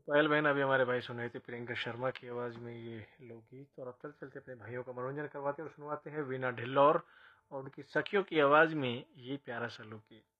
पायल बहन अभी हमारे भाई सुनाई थी प्रियंका शर्मा की आवाज़ में ये लोकगीत। और अब चलते चलते अपने भाइयों का मनोरंजन करवाते हैं और सुनवाते हैं वीना ढिल्लोर और उनकी सखियों की आवाज़ में ये प्यारा सा लोकगीत।